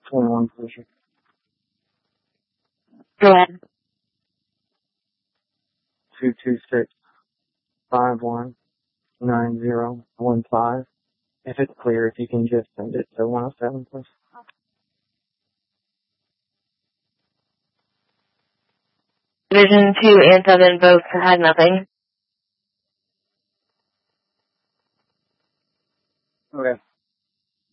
21 position. Go ahead. 226-519015. If it's clear, if you can just send it to 107, please. Division 2 and 7 both had nothing. Okay.